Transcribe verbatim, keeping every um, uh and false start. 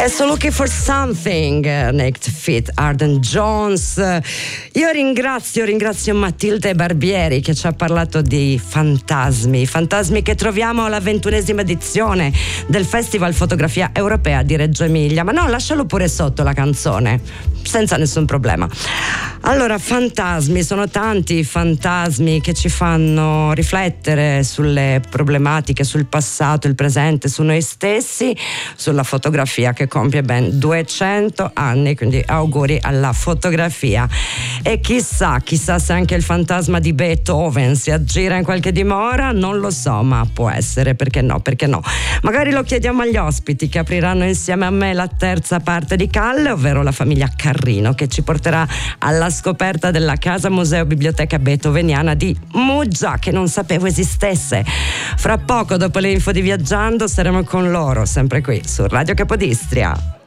E so Looking for Something, Naked Feet, Arden Jones. Io ringrazio, ringrazio Matilde Barbieri che ci ha parlato di fantasmi, fantasmi che troviamo alla ventunesima edizione del Festival Fotografia Europea di Reggio Emilia. Ma no, lascialo pure sotto la canzone, senza nessun problema. Allora, fantasmi, sono tanti i fantasmi che ci fanno riflettere sulle problematiche, sul passato, il presente, su noi stessi, sulla fotografia che compie ben duecento anni, quindi auguri alla fotografia. E chissà, chissà se anche il fantasma di Beethoven si aggira in qualche dimora, non lo so, ma può essere, perché no, perché no. Magari lo chiediamo agli ospiti che apriranno insieme a me la terza parte di Calle, ovvero la famiglia Carrino, che ci porterà alla scoperta della casa museo biblioteca beethoveniana di Muggia, che non sapevo esistesse. Fra poco, dopo le info di Viaggiando, saremo con loro, sempre qui su Radio Capodistria.